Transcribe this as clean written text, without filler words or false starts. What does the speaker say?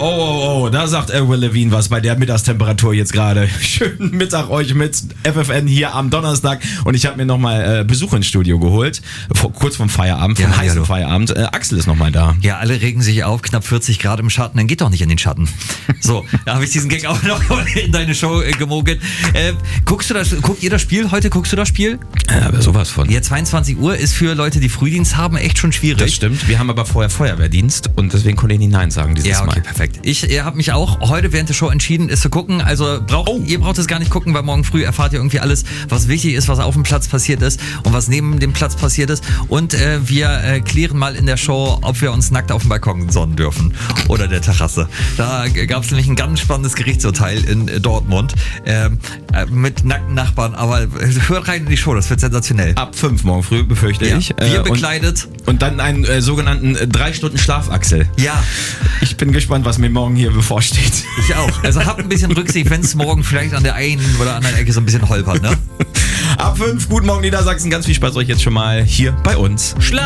Oh, da sagt Avril Lavigne was bei der Mittagstemperatur jetzt gerade. Schönen Mittag euch mit FFN hier am Donnerstag. Und ich habe mir nochmal Besuch ins Studio geholt, kurz vom Feierabend, vom heißen Feierabend. Axel ist nochmal da. Ja, alle regen sich auf, knapp 40 Grad im Schatten, dann geht doch nicht in den Schatten. So, da habe ich diesen Gag auch noch in deine Show gemogelt. Guckt ihr das Spiel? Heute guckst du das Spiel? Ja, aber sowas von. Ja, 22 Uhr ist für Leute, die Frühdienst haben, echt schon schwierig. Das stimmt. Wir haben aber vorher Feuerwehrdienst und deswegen konnte ich nicht Nein sagen dieses Mal. Ja, okay, perfekt. Ich habe mich auch heute während der Show entschieden, es zu gucken. Also ihr braucht es gar nicht gucken, weil morgen früh erfahrt ihr irgendwie alles, was wichtig ist, was auf dem Platz passiert ist und was neben dem Platz passiert ist. Und wir klären mal in der Show, ob wir uns nackt auf dem Balkon sonnen dürfen oder der Terrasse. Da gab es nämlich ein ganz spannendes Gerichtsurteil in Dortmund mit nackten Nachbarn. Aber hört rein in die Show, das wird sensationell. Ab 5 morgen früh, befürchte ich. Wir bekleidet. Und dann einen sogenannten 3 Stunden Schlafachsel. Ja. Ich bin gespannt, was mir morgen hier bevorsteht. Ich auch. Also habt ein bisschen Rücksicht, wenn es morgen vielleicht an der einen oder anderen Ecke so ein bisschen holpert, ne? Ab 5, guten Morgen Niedersachsen. Ganz viel Spaß euch jetzt schon mal hier bei uns.